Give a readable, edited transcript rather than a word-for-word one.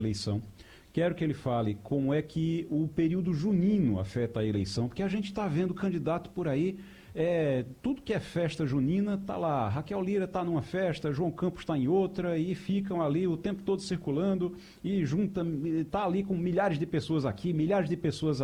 eleição. Quero que ele fale como é que o período junino afeta a eleição, porque a gente está vendo candidato por aí, tudo que é festa junina está lá. Raquel Lira está numa festa, João Campos está em outra, e ficam ali o tempo todo circulando, e junta, está ali com milhares de pessoas aqui, milhares de pessoas